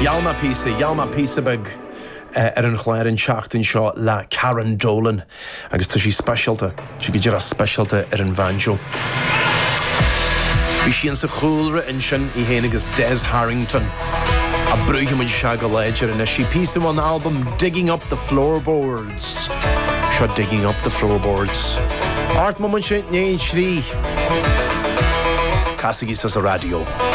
Yalma písa bag an chléir an teachtain seo le Karen Dolan agus tá sí specialta, si go dtíar a specialta an banjo. Bhí sí an sa chúlra in sin I héana agus Des Harrington a brúthe muid se go léidir and she písa an album Digging Up the Floorboards. Seo Digging Up the Floorboards. Art moment sin 9 trí. Casigi sa radio.